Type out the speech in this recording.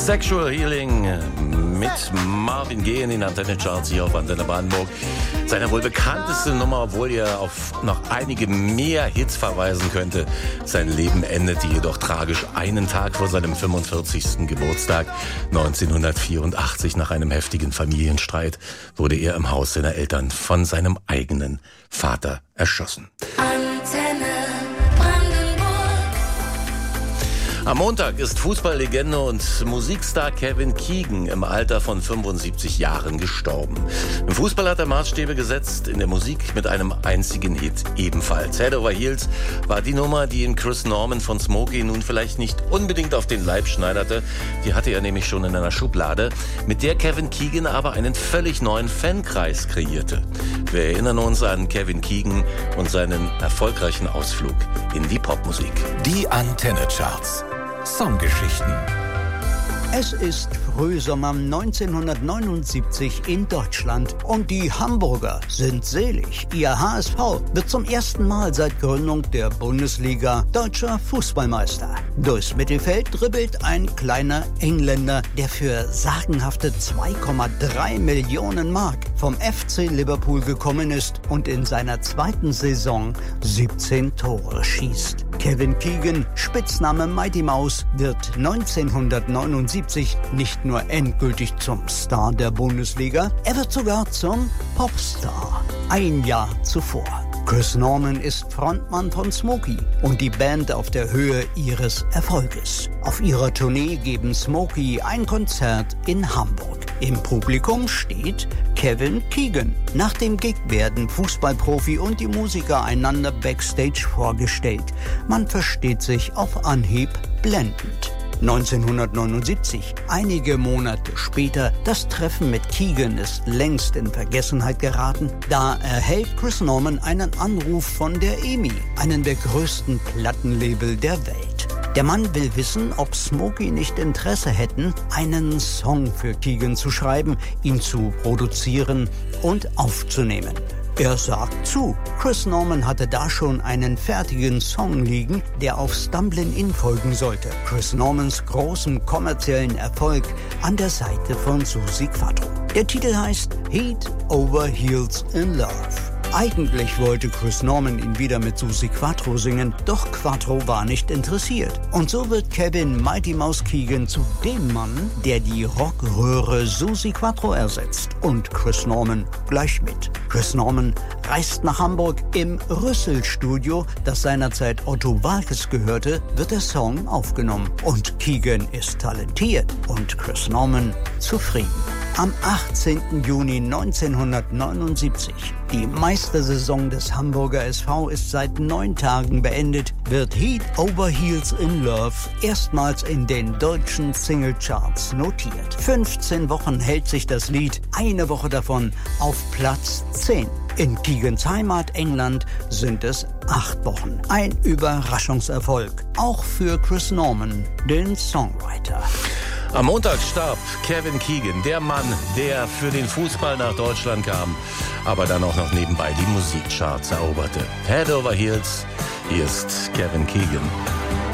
Sexual Healing mit Marvin Gaye in den Antenne-Charts hier auf Antenne Brandenburg. Seine wohl bekannteste Nummer, obwohl er auf noch einige mehr Hits verweisen könnte. Sein Leben endete jedoch tragisch einen Tag vor seinem 45. Geburtstag. 1984, nach einem heftigen Familienstreit, wurde er im Haus seiner Eltern von seinem eigenen Vater erschossen. Am Montag ist Fußballlegende und Musikstar Kevin Keegan im Alter von 75 Jahren gestorben. Im Fußball hat er Maßstäbe gesetzt, in der Musik mit einem einzigen Hit ebenfalls. Head Over Heels war die Nummer, die ihn Chris Norman von Smokey nun vielleicht nicht unbedingt auf den Leib schneiderte. Die hatte er nämlich schon in einer Schublade, mit der Kevin Keegan aber einen völlig neuen Fankreis kreierte. Wir erinnern uns an Kevin Keegan und seinen erfolgreichen Ausflug in die Popmusik. Die Antenne-Charts. Songgeschichten. Es ist Frühsommer 1979 in Deutschland und die Hamburger sind selig. Ihr HSV wird zum ersten Mal seit Gründung der Bundesliga deutscher Fußballmeister. Durchs Mittelfeld dribbelt ein kleiner Engländer, der für sagenhafte 2,3 Millionen Mark vom FC Liverpool gekommen ist und in seiner zweiten Saison 17 Tore schießt. Kevin Keegan, Spitzname Mighty Mouse, wird 1979 nicht nur endgültig zum Star der Bundesliga, er wird sogar zum Popstar. Ein Jahr zuvor. Chris Norman ist Frontmann von Smokey und die Band auf der Höhe ihres Erfolges. Auf ihrer Tournee geben Smokey ein Konzert in Hamburg. Im Publikum steht Kevin Keegan. Nach dem Gig werden Fußballprofi und die Musiker einander backstage vorgestellt. Man versteht sich auf Anhieb blendend. 1979, einige Monate später, das Treffen mit Keegan ist längst in Vergessenheit geraten. Da erhält Chris Norman einen Anruf von der EMI, einem der größten Plattenlabel der Welt. Der Mann will wissen, ob Smokey nicht Interesse hätten, einen Song für Keegan zu schreiben, ihn zu produzieren und aufzunehmen. Er sagt zu. Chris Norman hatte da schon einen fertigen Song liegen, der auf Stumblin' In folgen sollte. Chris Normans großem kommerziellen Erfolg an der Seite von Suzi Quatro. Der Titel heißt Head Over Heels in Love. Eigentlich wollte Chris Norman ihn wieder mit Suzi Quatro singen, doch Quatro war nicht interessiert. Und so wird Kevin Mighty Mouse Keegan zu dem Mann, der die Rockröhre Suzi Quatro ersetzt. Und Chris Norman gleich mit. Chris Norman reist nach Hamburg. Im Rüssel-Studio, das seinerzeit Otto Waalkes gehörte, wird der Song aufgenommen. Und Keegan ist talentiert und Chris Norman zufrieden. Am 18. Juni 1979, die Meistersaison des Hamburger SV ist seit 9 Tagen beendet, wird Head Over Heels in Love erstmals in den deutschen Singlecharts notiert. 15 Wochen hält sich das Lied, eine Woche davon auf Platz 10. In Keegans Heimat England sind es 8 Wochen. Ein Überraschungserfolg, auch für Chris Norman, den Songwriter. Am Montag starb Kevin Keegan, der Mann, der für den Fußball nach Deutschland kam, aber dann auch noch nebenbei die Musikcharts eroberte. Head Over Heels, hier ist Kevin Keegan.